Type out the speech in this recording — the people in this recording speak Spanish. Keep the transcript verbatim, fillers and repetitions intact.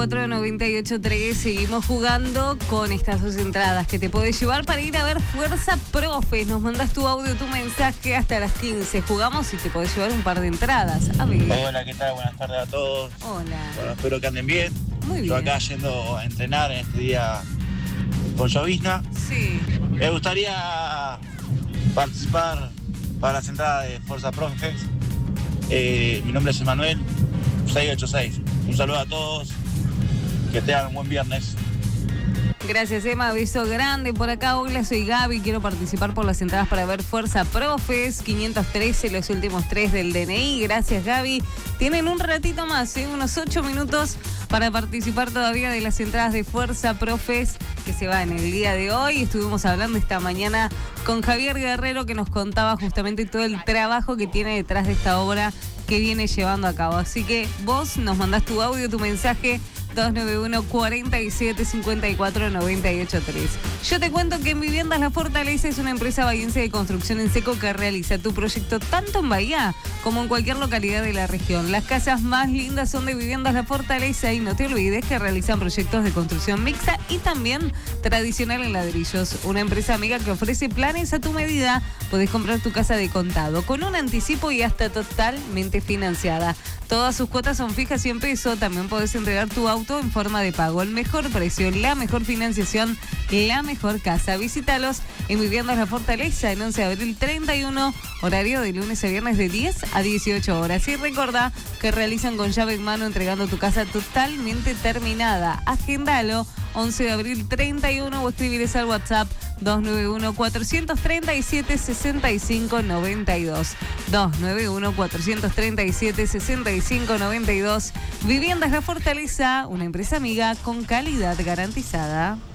cuatro noventa y ocho tres, seguimos jugando con estas dos entradas que te podés llevar para ir a ver Fuerza Profe. Nos mandas tu audio, tu mensaje hasta las quince. Jugamos y te podés llevar un par de entradas. A ver. Hola, ¿qué tal? Buenas tardes a todos. Hola. Bueno, espero que anden bien. Muy bien. Yo acá yendo a entrenar en este día con llovizna. Sí. Me gustaría participar para las entradas de Fuerza Profe. Eh, mi nombre es Emanuel, seiscientos ochenta y seis. Un saludo a todos. Que tengan un buen viernes. Gracias, Emma. Beso grande por acá. Hola, soy Gaby. Quiero participar por las entradas para ver Fuerza Profes. quinientos trece, los últimos tres del D N I. Gracias, Gaby. Tienen un ratito más, ¿eh? unos ocho minutos para participar todavía de las entradas de Fuerza Profes que se van el día de hoy. Estuvimos hablando esta mañana con Javier Guerrero, que nos contaba justamente todo el trabajo que tiene detrás de esta obra que viene llevando a cabo. Así que vos nos mandás tu audio, tu mensaje dos nueve uno, cuatro siete, cinco cuatro, nueve ocho tres. Yo te cuento que en Viviendas La Fortaleza es una empresa bahiense de construcción en seco que realiza tu proyecto tanto en Bahía como en cualquier localidad de la región. Las casas más lindas son de Viviendas La Fortaleza y no te olvides que realizan proyectos de construcción mixta y también tradicional en ladrillos. Una empresa amiga que ofrece planes a tu medida. Podés comprar tu casa de contado con un anticipo y hasta totalmente financiada. Todas sus cuotas son fijas cien pesos. También podés entregar tu auto en forma de pago. El mejor precio, la mejor financiación, la mejor casa. Visítalos en Viviendas La Fortaleza, el once de abril treinta y uno, horario de lunes a viernes de diez a dieciocho horas. Y recordá que realizan con llave en mano, entregando tu casa totalmente terminada. Agendalo, once de abril treinta y uno, o escribirles al WhatsApp dos nueve uno, cuatro tres siete, seis cinco nueve dos. dos nueve uno, cuatro tres siete, seis cinco nueve dos. Viviendas La Fortaleza, una empresa amiga con calidad garantizada.